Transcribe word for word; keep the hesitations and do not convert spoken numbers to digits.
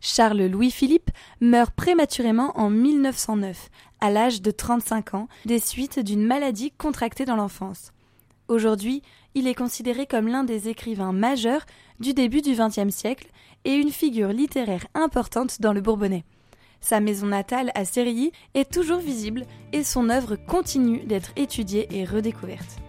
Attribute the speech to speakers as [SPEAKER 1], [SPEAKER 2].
[SPEAKER 1] Charles Louis-Philippe meurt prématurément en mille neuf cent neuf, à l'âge de trente-cinq ans, des suites d'une maladie contractée dans l'enfance. Aujourd'hui, il est considéré comme l'un des écrivains majeurs du début du vingtième siècle et une figure littéraire importante dans le Bourbonnais. Sa maison natale à Sérilly est toujours visible et son œuvre continue d'être étudiée et redécouverte.